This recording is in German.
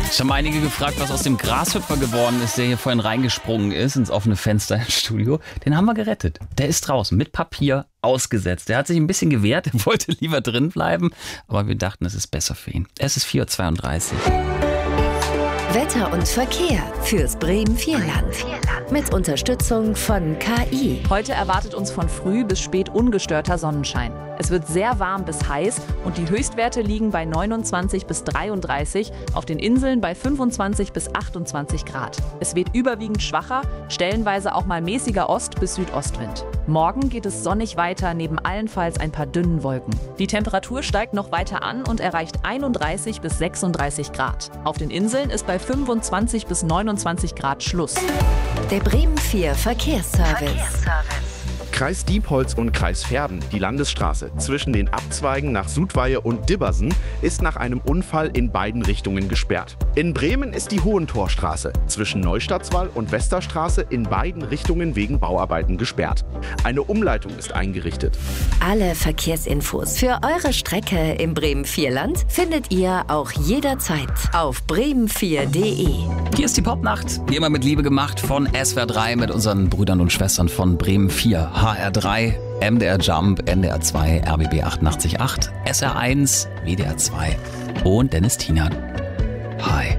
Ich habe einige gefragt, was aus dem Grashüpfer geworden ist, der hier vorhin reingesprungen ist ins offene Fenster im Studio. Den haben wir gerettet. Der ist draußen mit Papier ausgesetzt. Der hat sich ein bisschen gewehrt, er wollte lieber drin bleiben, aber wir dachten, es ist besser für ihn. Es ist 4:32 Uhr. Wetter und Verkehr fürs Bremen-Vierland. Mit Unterstützung von KI. Heute erwartet uns von früh bis spät ungestörter Sonnenschein. Es wird sehr warm bis heiß und die Höchstwerte liegen bei 29 bis 33, auf den Inseln bei 25 bis 28 Grad. Es weht überwiegend schwacher, stellenweise auch mal mäßiger Ost- bis Südostwind. Morgen geht es sonnig weiter, neben allenfalls ein paar dünnen Wolken. Die Temperatur steigt noch weiter an und erreicht 31 bis 36 Grad. Auf den Inseln ist bei 25 bis 29 Grad Schluss. Der Bremen 4 Verkehrsservice. Kreis Diepholz und Kreis Verden. Die Landesstraße zwischen den Abzweigen nach Sudweihe und Dibbersen ist nach einem Unfall in beiden Richtungen gesperrt. In Bremen ist die Hohentorstraße zwischen Neustadtswall und Westerstraße in beiden Richtungen wegen Bauarbeiten gesperrt. Eine Umleitung ist eingerichtet. Alle Verkehrsinfos für eure Strecke im Bremen-Vierland findet ihr auch jederzeit auf bremen4.de. Hier ist die Popnacht, wie immer mit Liebe gemacht von SWR 3 mit unseren Brüdern und Schwestern von Bremen 4. HR3, MDR Jump, NDR 2, RBB 88.8, SR1, WDR 2 und Dennis Tinan. Hi.